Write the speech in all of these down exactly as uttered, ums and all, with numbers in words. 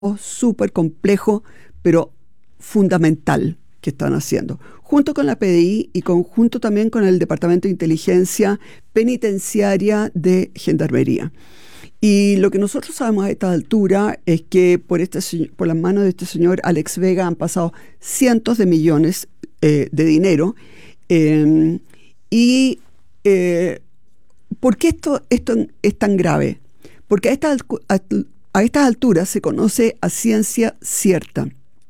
súper complejo, pero fundamental que están haciendo, junto con la P D I y conjunto también con el Departamento de Inteligencia Penitenciaria de Gendarmería. Y lo que nosotros sabemos a esta altura es que por, este, por las manos de este señor Alex Vega han pasado cientos de millones eh, de dinero. Eh, y eh, ¿por qué esto, esto es tan grave? Porque a estas, a, a estas alturas se conoce a ciencia cierta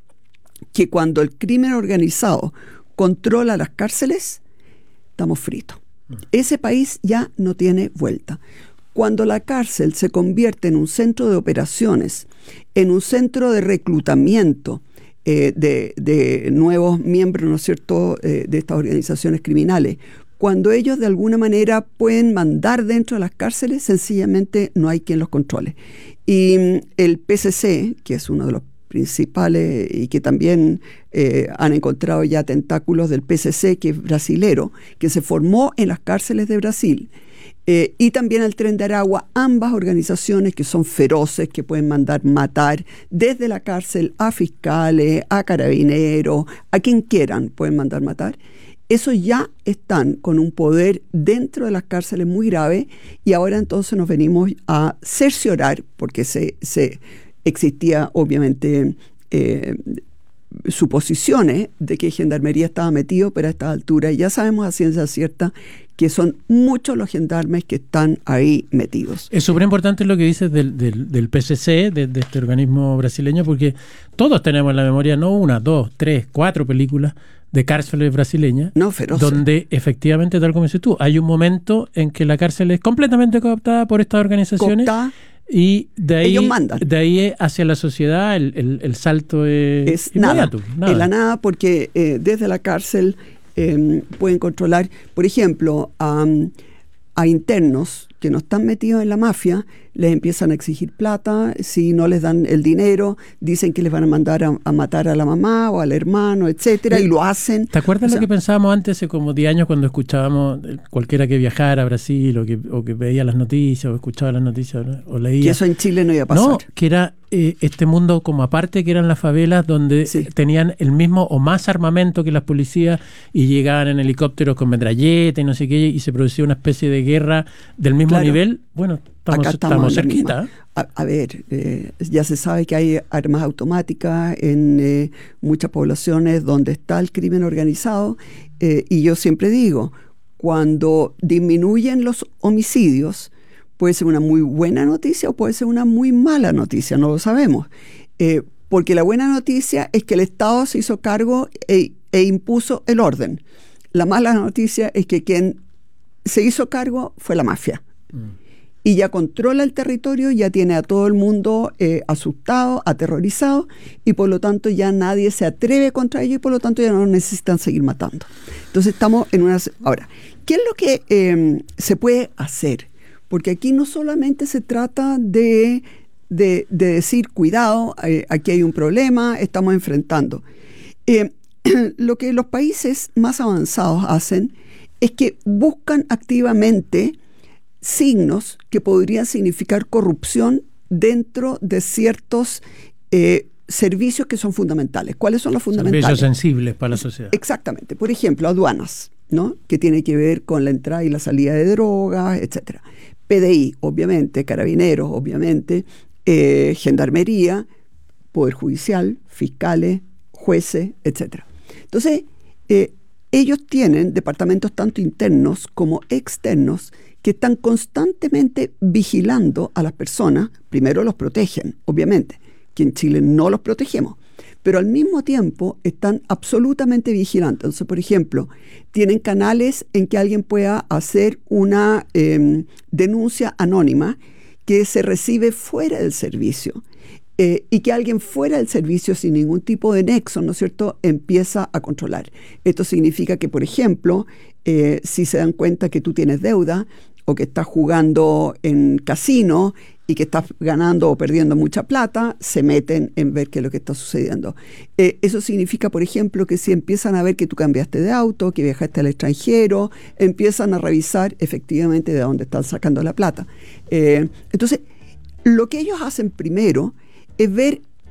que cuando el crimen organizado controla las cárceles, estamos fritos. Ese país ya no tiene vuelta. Cuando la cárcel se convierte en un centro de operaciones, en un centro de reclutamiento eh, de, de nuevos miembros, ¿no es cierto?, eh, de estas organizaciones criminales, cuando ellos de alguna manera pueden mandar dentro de las cárceles, sencillamente no hay quien los controle. Y el P C C, que es uno de los principales y que también eh, han encontrado ya tentáculos del P C C, que es brasilero, que se formó en las cárceles de Brasil, eh, y también el Tren de Aragua, ambas organizaciones que son feroces, que pueden mandar matar desde la cárcel a fiscales, a carabineros, a quien quieran pueden mandar matar. Esos ya están con un poder dentro de las cárceles muy grave, y ahora entonces nos venimos a cerciorar, porque se, se existía obviamente eh, suposiciones de que Gendarmería estaba metido, pero a esta altura ya sabemos a ciencia cierta que son muchos los gendarmes que están ahí metidos. Es súper importante lo que dices del, del, del P C C, de, de este organismo brasileño, porque todos tenemos en la memoria no una, dos, tres, cuatro películas de cárceles brasileñas, no, feroces, donde efectivamente, tal como dices tú, hay un momento en que la cárcel es completamente cooptada por estas organizaciones. Cooptada. Y de ahí, ellos mandan. De ahí hacia la sociedad el, el, el salto es, es inmediato. Nada, nada. En la nada, porque eh, desde la cárcel eh, pueden controlar, por ejemplo, a, a internos que no están metidos en la mafia, les empiezan a exigir plata. Si no les dan el dinero, dicen que les van a mandar a, a matar a la mamá o al hermano, etcétera, y lo hacen. ¿Te acuerdas o lo sea, que pensábamos antes, hace como diez años, cuando escuchábamos cualquiera que viajara a Brasil o que, o que veía las noticias o escuchaba las noticias o leía? Que eso en Chile no iba a pasar. No, que era eh, este mundo como aparte, que eran las favelas donde sí. tenían el mismo o más armamento que las policías y llegaban en helicópteros con metralleta y no sé qué, y se producía una especie de guerra del mismo claro. nivel. Bueno, estamos, Acá estamos, estamos cerquita. A, a ver, eh, ya se sabe que hay armas automáticas en eh, muchas poblaciones donde está el crimen organizado, eh, y yo siempre digo, cuando disminuyen los homicidios, puede ser una muy buena noticia o puede ser una muy mala noticia, no lo sabemos. Eh, porque la buena noticia es que el Estado se hizo cargo e, e impuso el orden. La mala noticia es que quien se hizo cargo fue la mafia. Mm. Y ya controla el territorio, ya tiene a todo el mundo eh, asustado, aterrorizado, y por lo tanto ya nadie se atreve contra ellos y por lo tanto ya no necesitan seguir matando. Entonces estamos en una... Ahora, ¿qué es lo que eh, se puede hacer? Porque aquí no solamente se trata de, de, de decir, cuidado, eh, aquí hay un problema, estamos enfrentando. Eh, lo que los países más avanzados hacen es que buscan activamente signos que podrían significar corrupción dentro de ciertos eh, servicios que son fundamentales. ¿Cuáles son los fundamentales? Servicios sensibles para la sociedad. Exactamente. Por ejemplo, aduanas, ¿no?, que tiene que ver con la entrada y la salida de drogas, etcétera. P D I, obviamente, carabineros, obviamente, eh, gendarmería, poder judicial, fiscales, jueces, etcétera. Entonces, eh, ellos tienen departamentos tanto internos como externos que están constantemente vigilando a las personas. Primero los protegen, obviamente, que en Chile no los protegemos, pero al mismo tiempo están absolutamente vigilando. Entonces, por ejemplo, tienen canales en que alguien pueda hacer una eh, denuncia anónima que se recibe fuera del servicio, eh, y que alguien fuera del servicio sin ningún tipo de nexo, ¿no es cierto?, empieza a controlar. Esto significa que, por ejemplo, eh, si se dan cuenta que tú tienes deuda, o que estás jugando en casino y que estás ganando o perdiendo mucha plata, se meten en ver qué es lo que está sucediendo. Eh, eso significa, por ejemplo, que si empiezan a ver que tú cambiaste de auto, que viajaste al extranjero, empiezan a revisar efectivamente de dónde están sacando la plata. Eh, entonces, lo que ellos hacen primero es ver